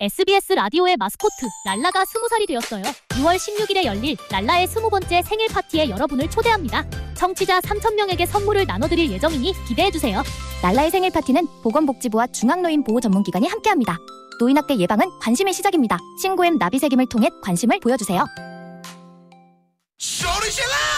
SBS 라디오의 마스코트 랄라가 20살이 되었어요. 6월 16일에 열릴 랄라의 20번째 생일 파티에 여러분을 초대합니다. 청취자 3,000명에게 선물을 나눠드릴 예정이니 기대해주세요. 랄라의 생일 파티는 보건복지부와 중앙노인보호 전문기관이 함께합니다. 노인학대 예방은 관심의 시작입니다. 신고엠 나비새김을 통해 관심을 보여주세요.